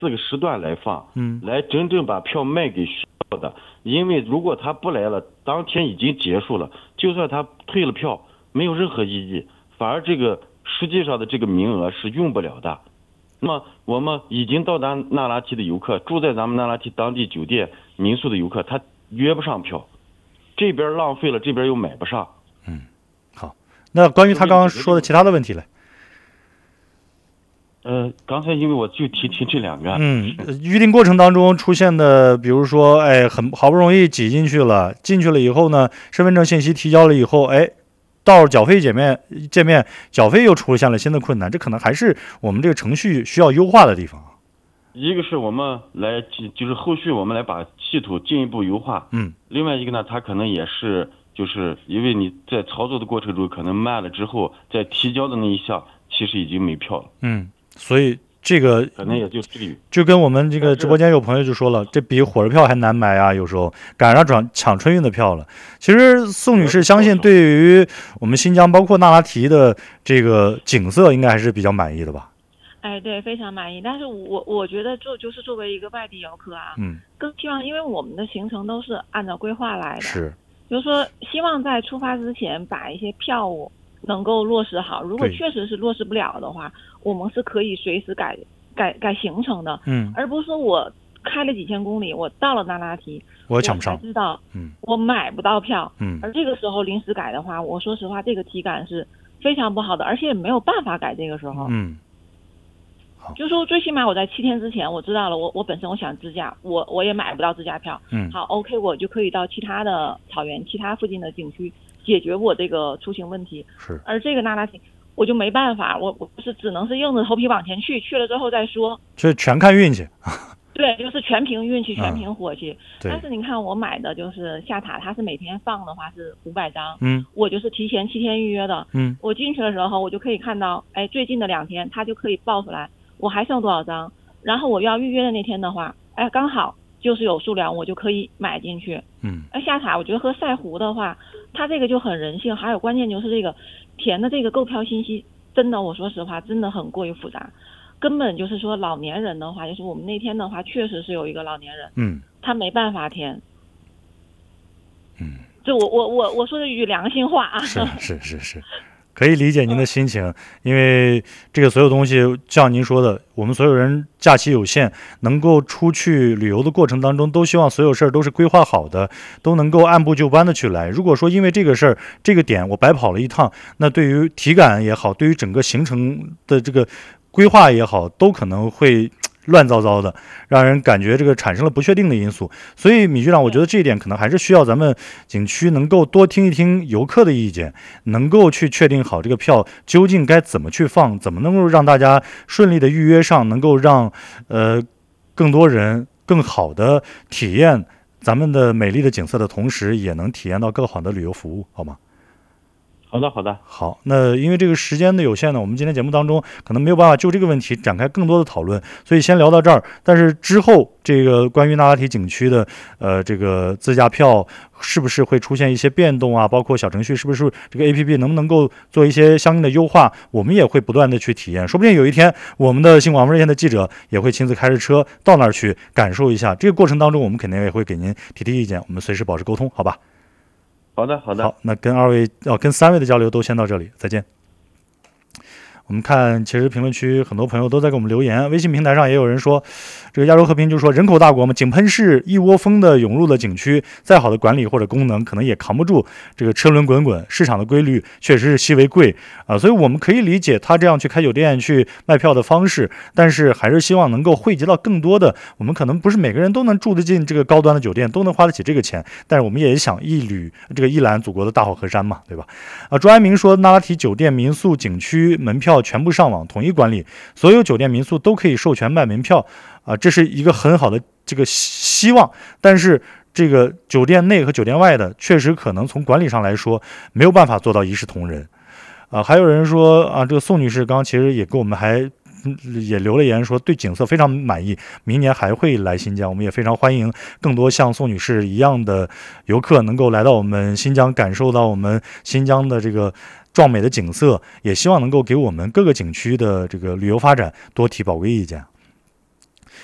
个时段来放， 嗯， 来真正把票卖给需要的。因为如果他不来了，当天已经结束了，就算他退了票，没有任何意义，反而这个实际上的这个名额是用不了的。那么我们已经到达那拉提的游客，住在咱们那拉提当地酒店民宿的游客，他约不上票，这边浪费了，这边又买不上。 好，那关于他刚刚说的其他的问题嘞？ 刚才因为我就提这两个。 预定过程当中出现的，比如说，很好不容易挤进去了，进去了以后呢，身份证信息提交了以后，到缴费界面缴费又出现了新的困难，这可能还是我们这个程序需要优化的地方。 一个是我们来就是后续我们来把系统进一步优化，另外一个呢，它可能也是就是因为你在操作的过程中可能慢了之后，在提交的那一项其实已经没票了， 所以这个可能也就这里就跟我们这个直播间有朋友就说了，这比火车票还难买啊，有时候赶上抢春运的票了。其实宋女士相信对于我们新疆包括那拉提的这个景色应该还是比较满意的吧？ 对，非常满意。但是我觉得就是作为一个外地游客啊，更希望，因为我们的行程都是按照规划来的， 是， 就是说希望在出发之前把一些票务能够落实好。如果确实是落实不了的话，我们是可以随时改行程的，而不是说我开了几千公里，我到了那拉提， 我抢不上， 才知道，我买不到票，而这个时候临时改的话，我说实话，这个体感是非常不好的，而且也没有办法改。这个时候，就说最起码我在7天之前我知道了，我本身我想自驾，我也买不到自驾票，好 OK， 我就可以到其他的草原、其他附近的景区解决我这个出行问题。 是， 而这个那拉提我就没办法，我是只能是硬着头皮往前去了之后再说， 这全看运气。 对，就是全凭运气，全凭火气。但是你看我买的就是下塔，它是每天放的话是500张，我就是提前7天预约的，我进去的时候我就可以看到，最近的2天它就可以报出来我还剩多少张，然后我要预约的那天的话，刚好就是有数量，我就可以买进去。下塔我觉得和赛湖的话，它这个就很人性，还有关键就是这个填的这个购票信息，真的我说实话真的很过于复杂，根本就是说老年人的话，就是我们那天的话确实是有一个老年人，他没办法填。这我说的一句良心话啊。 是。可以理解您的心情，因为这个所有东西像您说的，我们所有人假期有限，能够出去旅游的过程当中，都希望所有事儿都是规划好的，都能够按部就班的去来。如果说因为这个事儿这个点我白跑了一趟，那对于体感也好，对于整个行程的这个规划也好，都可能会乱糟糟的，让人感觉这个产生了不确定的因素。所以米局长，我觉得这一点可能还是需要咱们景区能够多听一听游客的意见，能够去确定好这个票究竟该怎么去放，怎么能够让大家顺利的预约上，能够让更多人更好的体验咱们的美丽的景色的同时，也能体验到更好的旅游服务，好吗？好，那因为这个时间的有限呢，我们今天节目当中可能没有办法就这个问题展开更多的讨论，所以先聊到这儿。但是之后这个关于那拉提景区的这个自驾票是不是会出现一些变动啊？包括小程序是不是这个 APP 能不能够做一些相应的优化？我们也会不断的去体验，说不定有一天我们的新广播热线的记者也会亲自开着车到那儿去感受一下。这个过程当中，我们肯定也会给您提意见，我们随时保持沟通，好吧？ 好的。 好，那跟3位的交流都先到这里，再见。我们看，其实评论区很多朋友都在给我们留言，微信平台上也有人说，这个亚洲和平就说人口大国嘛，井喷式一窝蜂的涌入了景区，再好的管理或者功能，可能也扛不住这个车轮滚滚。市场的规律确实是稀为贵啊，所以我们可以理解他这样去开酒店去卖票的方式，但是还是希望能够汇集到更多的，我们可能不是每个人都能住得进这个高端的酒店，都能花得起这个钱，但是我们也想一览祖国的大好河山嘛，对吧？朱安明说，那拉提酒店、民宿、景区门票全部上网统一管理，所有酒店民宿都可以授权卖门票这是一个很好的这个希望。但是这个酒店内和酒店外的确实可能从管理上来说没有办法做到一视同仁还有人说这个宋女士刚其实也给我们也留了言说对景色非常满意，明年还会来新疆。我们也非常欢迎更多像宋女士一样的游客能够来到我们新疆，感受到我们新疆的这个壮美的景色，也希望能够给我们各个景区的这个旅游发展多提宝贵意见。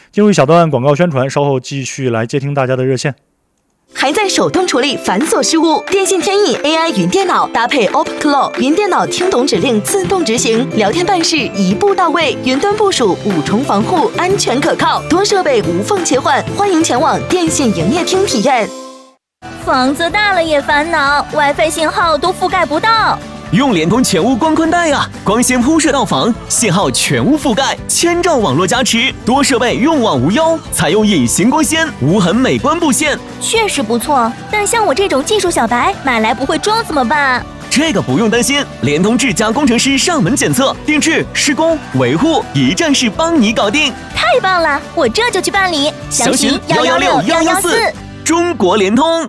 进入一小段广告宣传，稍后继续来接听大家的热线。 还在手动处理繁琐事务？电信天翼 AI 云电脑搭配 OpenClaw 云电脑，听懂指令自动执行，聊天办事一步到位，云端部署5重防护，安全可靠，多设备无缝切换。欢迎前往电信营业厅体验。 房子大了也烦恼， WiFi 信号都覆盖不到。 用联通全屋光宽带啊，光纤铺设到房，信号全屋覆盖，1000兆网络加持，多设备用网无忧，采用隐形光纤，无痕美观布线， 确实不错。但像我这种技术小白，买来不会装怎么办？ 这个不用担心，联通智家工程师上门检测、定制、施工、维护，一站式帮你搞定。 太棒了，我这就去办理。 详询116-114。中国联通。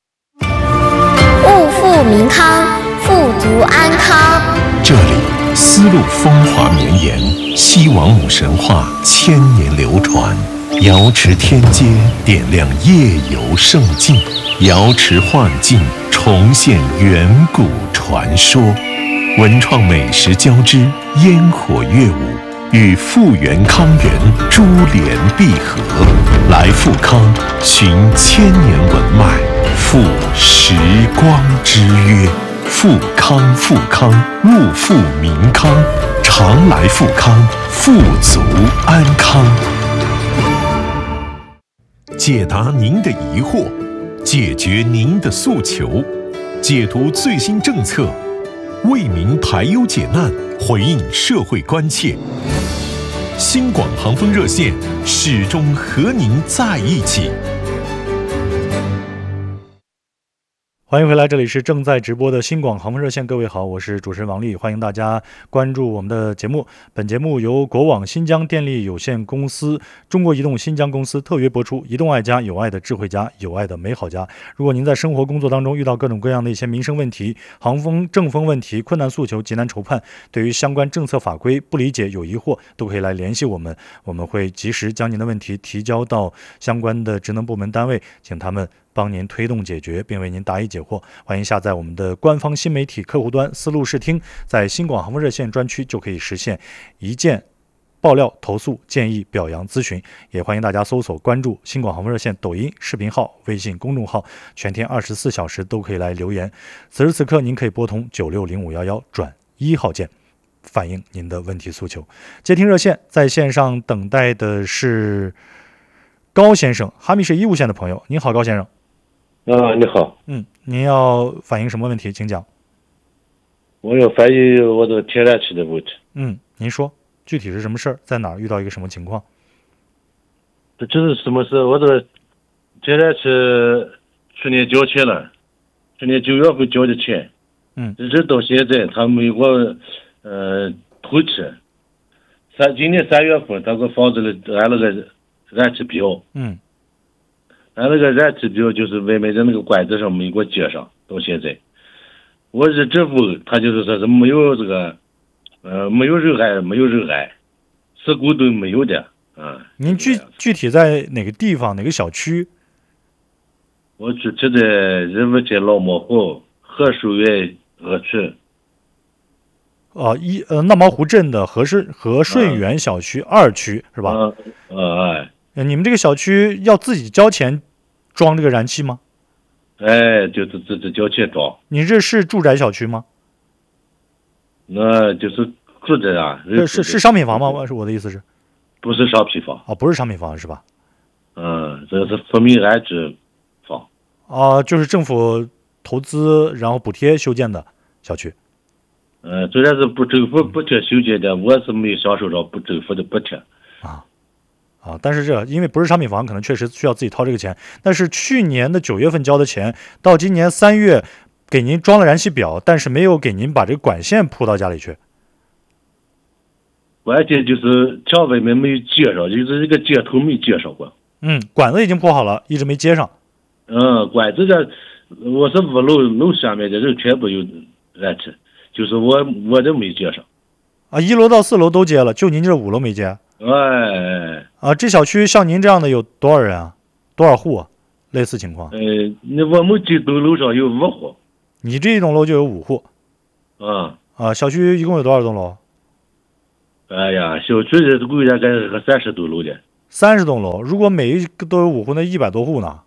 物富民康，富足安康。 这里丝路风华绵延，西王母神话千年流传，瑶池天街点亮夜游胜境，瑶池幻境重现远古传说，文创美食交织，烟火乐舞与富源康源珠联璧合，来富康寻千年文脉，赴时光之约。富康富康，物富民康，常来富康，富足安康。解答您的疑惑，解决您的诉求，解读最新政策，为民排忧解难，回应社会关切。新广航风热线始终和您在一起。 欢迎回来，这里是正在直播的新广航风热线。各位好，我是主持人王丽，欢迎大家关注我们的节目。本节目由国网新疆电力有限公司、中国移动新疆公司特约播出。移动爱家，有爱的智慧家，有爱的美好家。如果您在生活工作当中遇到各种各样的一些民生问题、航风政风问题、困难诉求、急难愁盼，对于相关政策法规不理解、有疑惑，都可以来联系我们，我们会及时将您的问题提交到相关的职能部门单位，请他们帮您推动解决，并为您答疑解惑。欢迎下载我们的官方新媒体客户端丝路视听，在新广航风热线专区就可以实现一键爆料、投诉、建议、表扬、咨询。也欢迎大家搜索关注新广航风热线抖音视频号、微信公众号，全天24小时都可以来留言。此时此刻您可以拨通960511转1号键，反映您的问题诉求。接听热线，在线上等待的是高先生，哈密市义乌县的朋友。您好，高先生。 你好。 您要反映什么问题，请讲。 我要反映我的天然气的问题。 您说具体是什么事儿，在哪儿遇到一个什么情况？ 这是什么事？我的天然气去年交钱了，去年9月份交的钱，一直到现在他没给我退钱。今年3月份他给我放了按了个燃气表，按那个燃气表就是外面的那个管子上没给我接上，到现在我是支付，他就是说是没有这个没有热爱施工都没有的啊。 您具体在哪个地方哪个小区？ 我具体在人民街老毛湖和顺园2区。 闹毛湖镇的和顺园小区2区是吧？你们这个小区要自己交钱装这个燃气吗？ 就是自己交钱装。 你这是住宅小区吗？ 那就是住宅啊。 是商品房吗？是我的意思是。 不是商品房。 不是商品房是吧？ 这是福民安置房。 就是政府投资然后补贴修建的小区。 虽然是政府补贴修建的，我是没享受到政府的补贴。 但是因为不是商品房，可能确实需要自己掏这个钱。但是去年的9月份交的钱，到今年3月给您装了燃气表，但是没有给您把这个管线铺到家里去。 关键就是墙外面没有接上，就是这个接头没接上过。 管子已经铺好了，一直没接上。 管子这我是5楼下面的人全部有燃气，就是我这没接上。 1楼到4楼都接了，就您这5楼没接。这小区像您这样的有多少人啊？多少户啊？类似情况？ 那我们这栋楼上有5户。 你这一栋楼就有5户。小区一共有多少栋楼？ 小区这归然该是个30多楼的。 30栋楼，如果每一个都有5户，那100多户呢？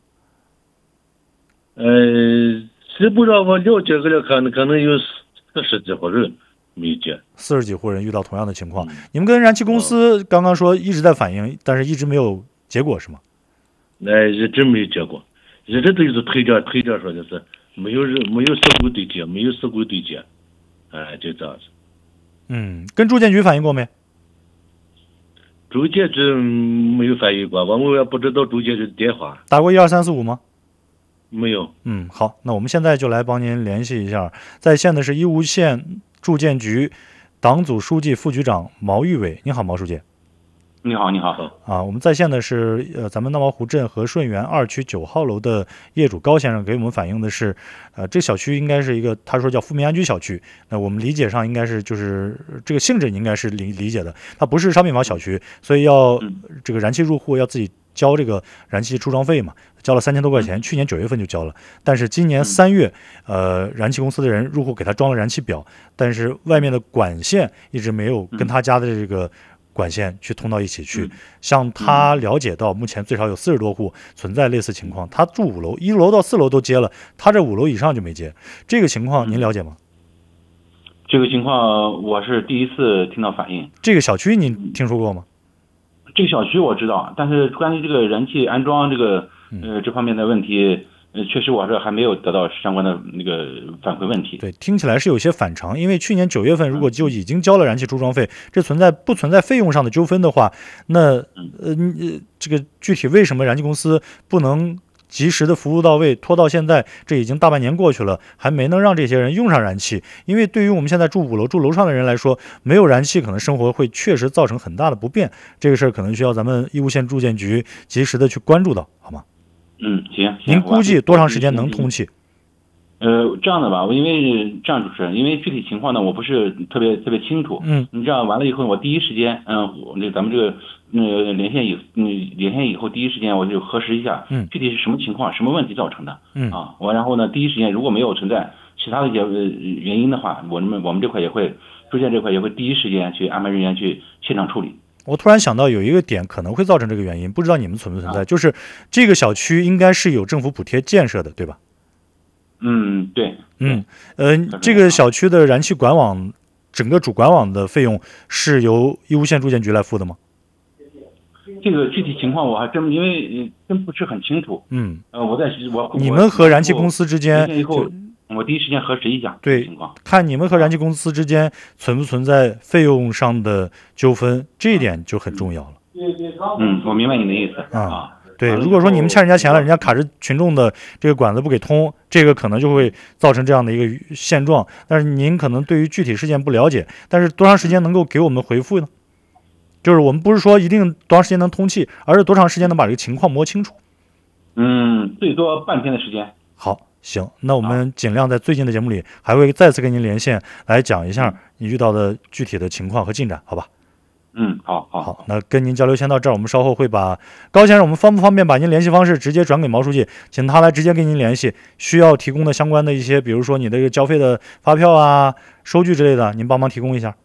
基本上我了解个了，可能有40几户人没接 ，40几户人遇到同样的情况。你们跟燃气公司刚刚说一直在反映，但是一直没有结果是吗？ 一直没有结果，一直都是推荐说的是没有施工对接，没有施工对接，就这样子。 跟住建局反映过没？ 住建局没有反映过，我们也不知道住建局的电话。 打过12345吗？ 没有。 好，那我们现在就来帮您联系一下，在线的是义乌县住建局党组书记、副局长毛玉伟。你好，毛书记。 你好。 我们在线的是咱们闹毛湖镇和顺园2区9号楼的业主高先生，给我们反映的是，这小区应该是一个，他说叫富民安居小区。那我们理解上应该是就是这个性质应该是理解的，它不是商品房小区，所以要这个燃气入户要自己交这个燃气出装费嘛，交了3000多块钱，去年9月份就交了，但是今年3月，燃气公司的人入户给他装了燃气表，但是外面的管线一直没有跟他家的这个管线去通到一起去。像他了解到，目前最少有40多户存在类似情况，他住5楼，1楼到4楼都接了，他这5楼以上就没接，这个情况您了解吗？ 这个情况我是第一次听到反映。 这个小区您听说过吗？ 这个小区我知道，但是关于这个燃气安装这个这方面的问题，确实我是还没有得到相关的那个反馈问题。 对，听起来是有些反常，因为去年9月份如果就已经交了燃气出装费，这不存在费用上的纠纷的话，那这个具体为什么燃气公司不能及时的服务到位，拖到现在，这已经大半年过去了，还没能让这些人用上燃气。因为对于我们现在住5楼、住楼上的人来说，没有燃气，可能生活会确实造成很大的不便。这个事儿可能需要咱们义乌县住建局及时的去关注到，好吗？ 行。 您估计多长时间能通气？ 这样的吧，因为这样主持人，因为具体情况呢，我不是特别清楚。你这样完了以后，我第一时间，咱们这个连线以后第一时间我就核实一下，具体是什么情况、什么问题造成的。我然后呢，第一时间如果没有存在其他的一些原因的话，我们这块也会住建这块也会第一时间去安排人员去现场处理。 我突然想到有一个点可能会造成这个原因，不知道你们存不存在，就是这个小区应该是有政府补贴建设的，对吧？ 对。 这个小区的燃气管网，整个主管网的费用是由义乌县住建局来付的吗？ 这个具体情况我还真因为真不是很清楚。 你们和燃气公司之间， 我第一时间核实一下对情况， 看你们和燃气公司之间存不存在费用上的纠纷，这一点就很重要了。 我明白你的意思对，如果说你们欠人家钱了，人家卡着群众的这个管子不给通，这个可能就会造成这样的一个现状。但是您可能对于具体事件不了解，但是多长时间能够给我们回复呢？就是我们不是说一定多长时间能通气，而是多长时间能把这个情况摸清楚。 最多半天的时间。 好，行，那我们尽量在最近的节目里还会再次跟您连线，来讲一下你遇到的具体的情况和进展，好吧？ 好， 那跟您交流先到这儿，我们稍后会把高先生，我们方不方便把您联系方式直接转给毛书记，请他来直接跟您联系，需要提供的相关的一些，比如说你的这个交费的发票啊、收据之类的，您帮忙提供一下。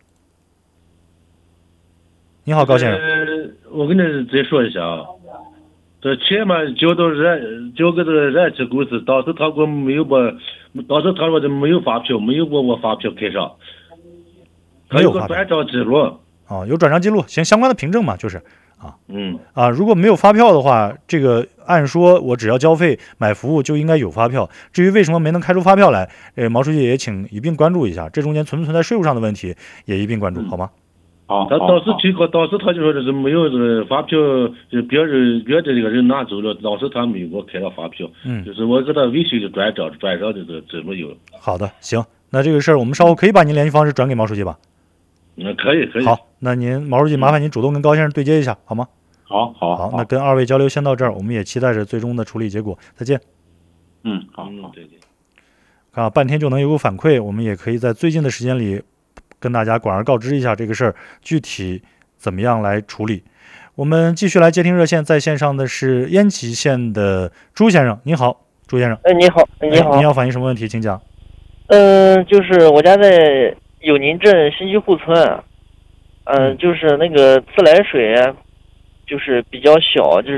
你好，高先生。 我跟你再说一下啊，这钱嘛交给这个燃气公司，当时他给我没有当时他说的没有发票，没有把我发票开上，他有个转账记录。 有转账记录，行，相关的凭证嘛，就是如果没有发票的话，这个按说我只要交费买服务就应该有发票。至于为什么没能开出发票来，毛书记也请一并关注一下，这中间存不存在税务上的问题，也一并关注，好吗？ 他当时他就说的是没有这个发票，就别的这个人拿走了，当时他没有给我开了发票，就是我给他微信的转账的这没有。 好的，行，那这个事儿我们稍后可以把您联系方式转给毛书记吧？ 可以。 好，那毛书记麻烦您主动跟高先生对接一下，好吗？ 好， 那跟二位交流先到这儿，我们也期待着最终的处理结果。再见。 好，再见。 半天就能有个反馈，我们也可以在最近的时间里跟大家广而告之一下这个事儿具体怎么样来处理。我们继续来接听热线，在线上的是烟岐县的朱先生。你好，朱先生。 你好。 你要反映什么问题，请讲。 就是我家在友宁镇新居户村，就是那个自来水， 就是比较小，就是